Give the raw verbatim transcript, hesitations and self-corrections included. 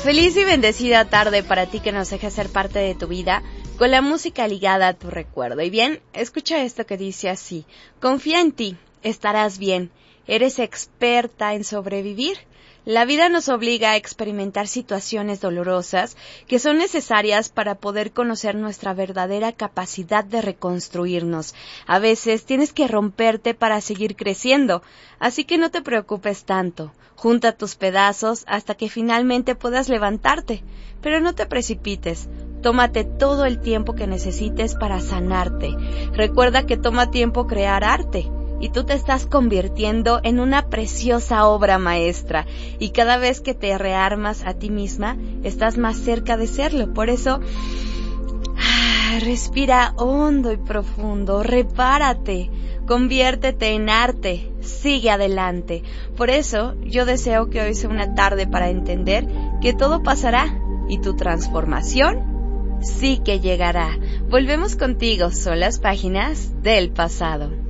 Feliz y bendecida tarde para ti que nos dejes ser parte de tu vida con la música ligada a tu recuerdo. Y bien, escucha esto que dice así: confía en ti, estarás bien, eres experta en sobrevivir. La vida nos obliga a experimentar situaciones dolorosas que son necesarias para poder conocer nuestra verdadera capacidad de reconstruirnos. A veces tienes que romperte para seguir creciendo, así que no te preocupes tanto. Junta tus pedazos hasta que finalmente puedas levantarte, pero no te precipites. Tómate todo el tiempo que necesites para sanarte. Recuerda que toma tiempo crear arte. Y tú te estás convirtiendo en una preciosa obra maestra. Y cada vez que te rearmas a ti misma, estás más cerca de serlo. Por eso, ah, respira hondo y profundo, repárate, conviértete en arte, sigue adelante. Por eso, yo deseo que hoy sea una tarde para entender que todo pasará y tu transformación sí que llegará. Volvemos contigo, son las páginas del pasado.